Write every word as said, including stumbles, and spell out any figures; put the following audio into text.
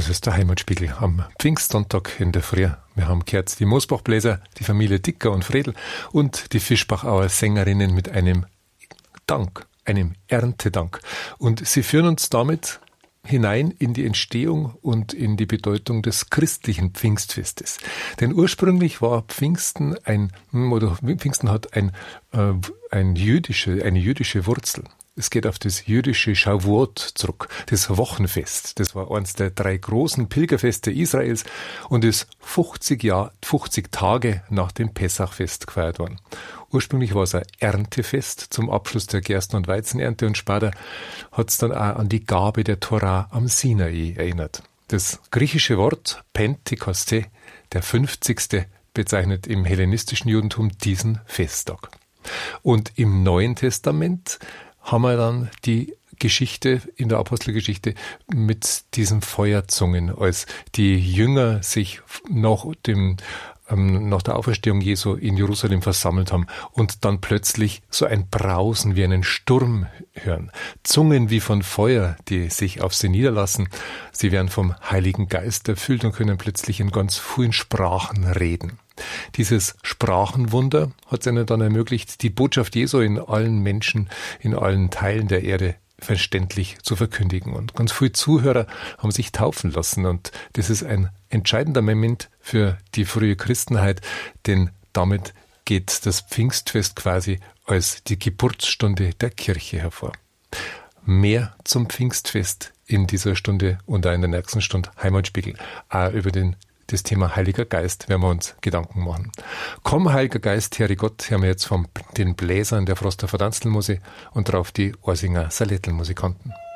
Das ist der Heimatspiegel am Pfingstsonntag in der Früh. Wir haben gehört die Moosbachbläser, die Familie Dicker und Fredel und die Fischbachauer Sängerinnen mit einem Dank, einem Erntedank. Und sie führen uns damit hinein in die Entstehung und in die Bedeutung des christlichen Pfingstfestes. Denn ursprünglich war Pfingsten ein, oder Pfingsten hat ein, äh, ein jüdische, eine jüdische Wurzel. Es geht auf das jüdische Shavuot zurück, das Wochenfest. Das war eines der drei großen Pilgerfeste Israels und ist fünfzig Jahre, fünfzig Tage nach dem Pessachfest gefeiert worden. Ursprünglich war es ein Erntefest zum Abschluss der Gersten- und Weizenernte und später hat es dann auch an die Gabe der Torah am Sinai erinnert. Das griechische Wort Pentekoste, der fünfzigste, bezeichnet im hellenistischen Judentum diesen Festtag. Und im Neuen Testament haben wir dann die Geschichte in der Apostelgeschichte mit diesen Feuerzungen, als die Jünger sich nach dem ähm, nach der Auferstehung Jesu in Jerusalem versammelt haben und dann plötzlich so ein Brausen wie einen Sturm hören. Zungen wie von Feuer, die sich auf sie niederlassen. Sie werden vom Heiligen Geist erfüllt und können plötzlich in ganz vielen Sprachen reden. Dieses Sprachenwunder hat es ihnen dann ermöglicht, die Botschaft Jesu in allen Menschen, in allen Teilen der Erde verständlich zu verkündigen. Und ganz viele Zuhörer haben sich taufen lassen. Und das ist ein entscheidender Moment für die frühe Christenheit, denn damit geht das Pfingstfest quasi als die Geburtsstunde der Kirche hervor. Mehr zum Pfingstfest in dieser Stunde und auch in der nächsten Stunde Heimatspiegel. Auch über den das Thema Heiliger Geist werden wir uns Gedanken machen. Komm, Heiliger Geist, Herr Gott, hören wir jetzt von den Bläsern der Froster Verdanzelmusik und drauf die Orsinger Salettelmusikanten.